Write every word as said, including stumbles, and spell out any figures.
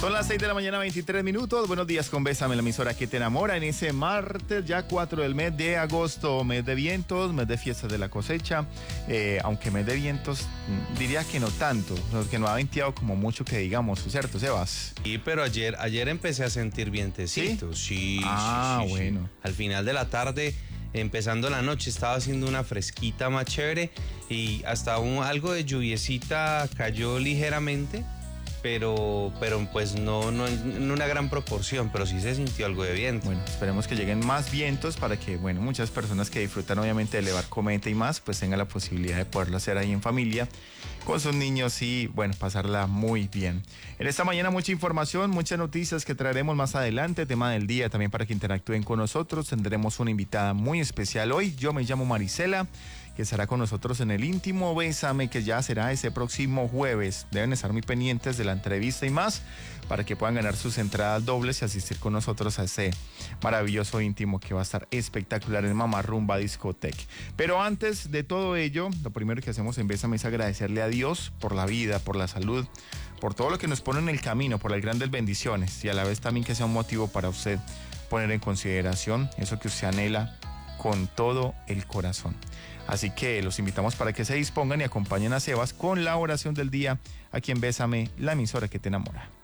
Son las seis de la mañana, veintitrés minutos. Buenos días con Bésame, la emisora que te enamora en ese martes, ya cuatro del mes de agosto, mes de vientos, mes de fiestas de la cosecha. Eh, aunque mes de vientos, diría que no tanto, que no ha venteado como mucho que digamos, ¿cierto, Sebas? Sí, pero ayer, ayer empecé a sentir vientecito. ¿Sí? Sí, Ah, sí, sí, bueno. Sí. Al final de la tarde, empezando la noche, estaba haciendo una fresquita más chévere y hasta un, algo de lluviecita cayó ligeramente. Pero, pero pues no, no en una gran proporción, pero sí se sintió algo de viento. Bueno, esperemos que lleguen más vientos para que, bueno, muchas personas que disfrutan obviamente de elevar cometa y más, pues tengan la posibilidad de poderlo hacer ahí en familia, con sus niños y, bueno, pasarla muy bien. En esta mañana mucha información, muchas noticias que traeremos más adelante, tema del día también para que interactúen con nosotros. Tendremos una invitada muy especial hoy, yo me llamo Marisela, que estará con nosotros en el íntimo Bésame, que ya será ese próximo jueves. Deben estar muy pendientes de la entrevista y más para que puedan ganar sus entradas dobles y asistir con nosotros a ese maravilloso íntimo que va a estar espectacular en Mamá Rumba Discotec. Pero antes de todo ello, lo primero que hacemos en Bésame es agradecerle a Dios por la vida, por la salud, por todo lo que nos pone en el camino, por las grandes bendiciones y a la vez también que sea un motivo para usted poner en consideración eso que usted anhela con todo el corazón. Así que los invitamos para que se dispongan y acompañen a Sebas con la oración del día aquí en Bésame, la emisora que te enamora.